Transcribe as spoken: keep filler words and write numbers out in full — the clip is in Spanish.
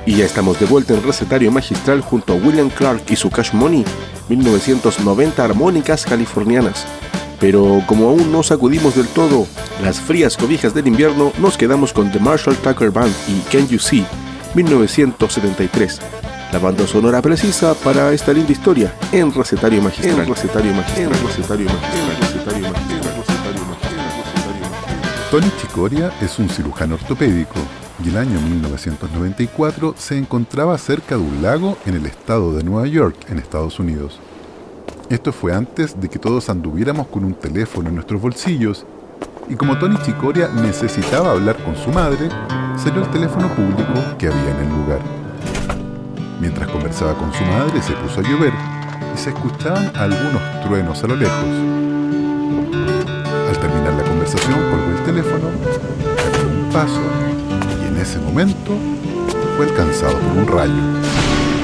Y ya estamos de vuelta en Recetario Magistral junto a William Clark y su Cash Money, mil novecientos noventa armónicas californianas. Pero como aún no sacudimos del todo las frías cobijas del invierno, nos quedamos con The Marshall Tucker Band y Can You See, mil novecientos setenta y tres. La banda sonora precisa para esta linda historia en Recetario Magistral. En Recetario Magistral. En Recetario Magistral. Recetario Magistral. Recetario Magistral. Tony Chicoria es un cirujano ortopédico y el año mil novecientos noventa y cuatro se encontraba cerca de un lago en el estado de Nueva York, en Estados Unidos. Esto fue antes de que todos anduviéramos con un teléfono en nuestros bolsillos, y como Tony Chicoria necesitaba hablar con su madre, salió el teléfono público que había en el lugar. Mientras conversaba con su madre se puso a llover y se escuchaban algunos truenos a lo lejos. Al terminar la conversación colgó el teléfono, caminó un paso y en ese momento fue alcanzado por un rayo.